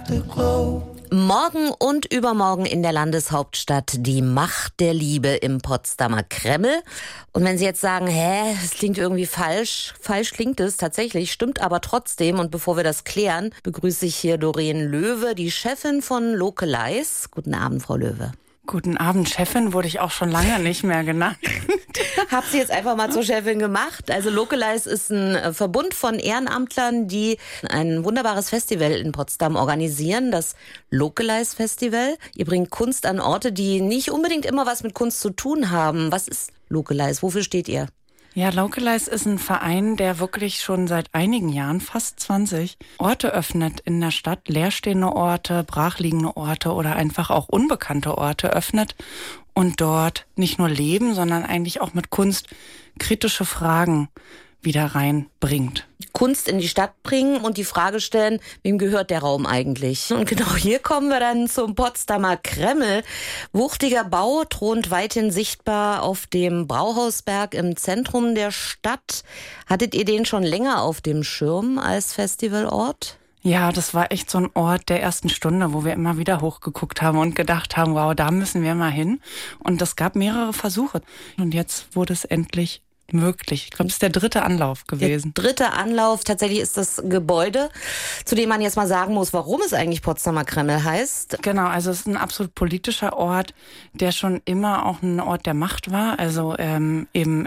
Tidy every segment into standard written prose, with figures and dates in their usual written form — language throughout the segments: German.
glow. Morgen und übermorgen in der Landeshauptstadt die Macht der Liebe im Potsdamer Kreml. Und wenn Sie jetzt sagen, das klingt irgendwie falsch. Falsch klingt es tatsächlich, stimmt aber trotzdem. Und bevor wir das klären, begrüße ich hier Doreen Löwe, die Chefin von Localize. Guten Abend, Frau Löwe. Guten Abend, Chefin wurde ich auch schon lange nicht mehr genannt. Hab sie jetzt einfach mal zur Chefin gemacht. Also Localize ist ein Verbund von Ehrenamtlern, die ein wunderbares Festival in Potsdam organisieren, das Localize Festival. Ihr bringt Kunst an Orte, die nicht unbedingt immer was mit Kunst zu tun haben. Was ist Localize? Wofür steht ihr? Ja, Localize ist ein Verein, der wirklich schon seit einigen Jahren, fast 20, Orte öffnet in der Stadt, leerstehende Orte, brachliegende Orte oder einfach auch unbekannte Orte öffnet und dort nicht nur leben, sondern eigentlich auch mit Kunst kritische Fragen wieder reinbringt. Kunst in die Stadt bringen und die Frage stellen, wem gehört der Raum eigentlich? Und genau hier kommen wir dann zum Potsdamer Kreml. Wuchtiger Bau thront weithin sichtbar auf dem Brauhausberg im Zentrum der Stadt. Hattet ihr den schon länger auf dem Schirm als Festivalort? Ja, das war echt so ein Ort der ersten Stunde, wo wir immer wieder hochgeguckt haben und gedacht haben, wow, da müssen wir mal hin. Und es gab mehrere Versuche. Und jetzt wurde es endlich möglich. Ich glaube, es ist der dritte Anlauf gewesen. Der dritte Anlauf. Tatsächlich ist das Gebäude, zu dem man jetzt mal sagen muss, warum es eigentlich Potsdamer Kreml heißt. Genau, also es ist ein absolut politischer Ort, der schon immer auch ein Ort der Macht war. Also eben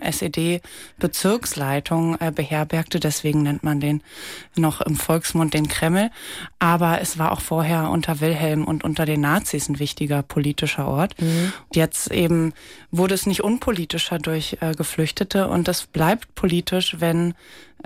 SED-Bezirksleitung beherbergte. Deswegen nennt man den noch im Volksmund den Kreml. Aber es war auch vorher unter Wilhelm und unter den Nazis ein wichtiger politischer Ort. Jetzt eben wurde es nicht unpolitischer durch Geflüchtete. Und das bleibt politisch, wenn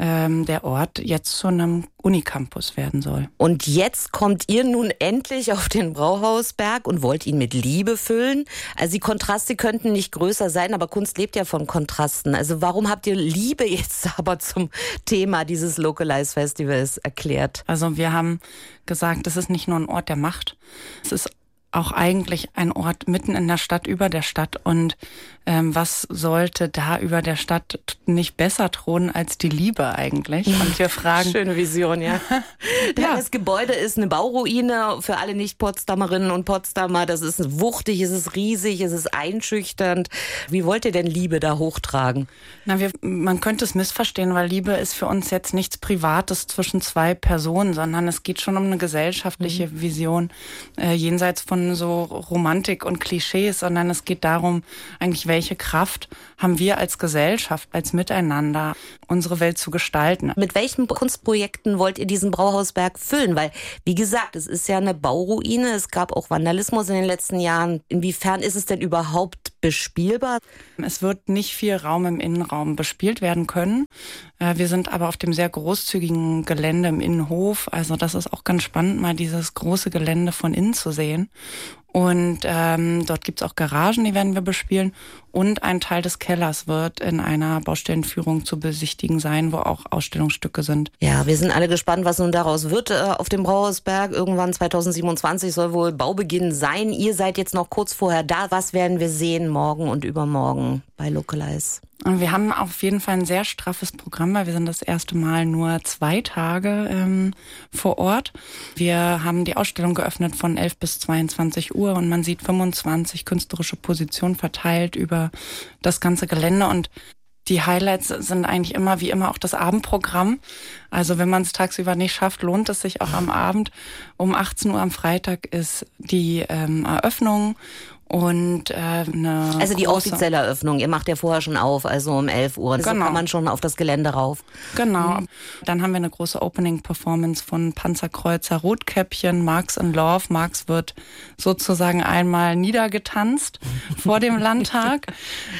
der Ort jetzt zu einem Unicampus werden soll. Und jetzt kommt ihr nun endlich auf den Brauhausberg und wollt ihn mit Liebe füllen. Also die Kontraste könnten nicht größer sein, aber Kunst lebt ja von Kontrasten. Also warum habt ihr Liebe jetzt aber zum Thema dieses Localize Festivals erklärt? Also wir haben gesagt, es ist nicht nur ein Ort der Macht, es ist auch eigentlich ein Ort mitten in der Stadt, über der Stadt. Und was sollte da über der Stadt nicht besser thronen als die Liebe eigentlich? Und wir fragen... Schöne Vision, ja. Ja. Das Gebäude ist eine Bauruine für alle Nicht-Potsdamerinnen und Potsdamer. Das ist wuchtig, es ist riesig, es ist einschüchternd. Wie wollt ihr denn Liebe da hochtragen? Man könnte es missverstehen, weil Liebe ist für uns jetzt nichts Privates zwischen zwei Personen, sondern es geht schon um eine gesellschaftliche Vision, jenseits von so Romantik und Klischees, sondern es geht darum, eigentlich welche Kraft haben wir als Gesellschaft, als Miteinander, unsere Welt zu gestalten. Mit welchen Kunstprojekten wollt ihr diesen Brauhausberg füllen? Weil, wie gesagt, es ist ja eine Bauruine, es gab auch Vandalismus in den letzten Jahren. Inwiefern ist es denn überhaupt bespielbar? Es wird nicht viel Raum im Innenraum bespielt werden können. Wir sind aber auf dem sehr großzügigen Gelände im Innenhof. Also das ist auch ganz spannend, mal dieses große Gelände von innen zu sehen. Und dort gibt's auch Garagen, die werden wir bespielen. Und ein Teil des Kellers wird in einer Baustellenführung zu besichtigen sein, wo auch Ausstellungsstücke sind. Ja, wir sind alle gespannt, was nun daraus wird auf dem Brauhausberg. Irgendwann 2027 soll wohl Baubeginn sein. Ihr seid jetzt noch kurz vorher da. Was werden wir sehen morgen und übermorgen bei Localize? Wir haben auf jeden Fall ein sehr straffes Programm, weil wir sind das erste Mal nur 2 Tage vor Ort. Wir haben die Ausstellung geöffnet von 11 bis 22 Uhr und man sieht 25 künstlerische Positionen verteilt über das ganze Gelände und die Highlights sind eigentlich immer, wie immer, auch das Abendprogramm. Also wenn man es tagsüber nicht schafft, lohnt es sich auch am Abend. Um 18 Uhr am Freitag ist die Eröffnung. Und also die offizielle Eröffnung, ihr macht ja vorher schon auf, also um 11 Uhr. So kann man schon auf das Gelände rauf. Genau. Dann haben wir eine große Opening-Performance von Panzerkreuzer Rotkäppchen, Marx in Love. Marx wird sozusagen einmal niedergetanzt vor dem Landtag.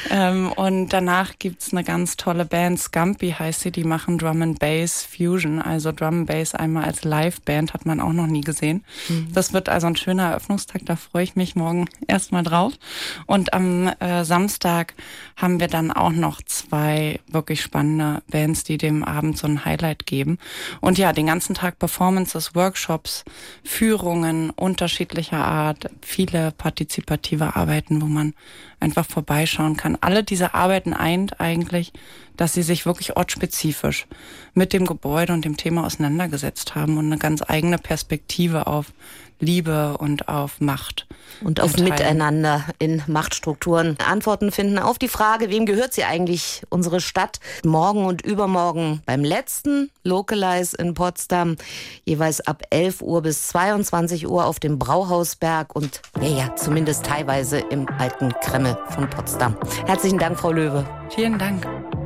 Und danach gibt's eine ganz tolle Band, Scumpy heißt sie, die machen Drum and Bass Fusion. Also Drum and Bass einmal als Live-Band, hat man auch noch nie gesehen. Das wird also ein schöner Eröffnungstag, da freue ich mich morgen erstmal erstmal drauf. Und am Samstag haben wir dann auch noch 2 wirklich spannende Bands, die dem Abend so ein Highlight geben. Und ja, den ganzen Tag Performances, Workshops, Führungen unterschiedlicher Art, viele partizipative Arbeiten, wo man einfach vorbeischauen kann. Alle diese Arbeiten eint eigentlich, dass sie sich wirklich ortsspezifisch mit dem Gebäude und dem Thema auseinandergesetzt haben und eine ganz eigene Perspektive auf Liebe und auf Macht. Und auf Miteinander in Machtstrukturen Antworten finden auf die Frage, wem gehört sie eigentlich, unsere Stadt? Morgen und übermorgen beim letzten Localize in Potsdam, jeweils ab 11 Uhr bis 22 Uhr auf dem Brauhausberg und ja, zumindest teilweise im alten Kreml von Potsdam. Herzlichen Dank, Frau Löwe. Vielen Dank.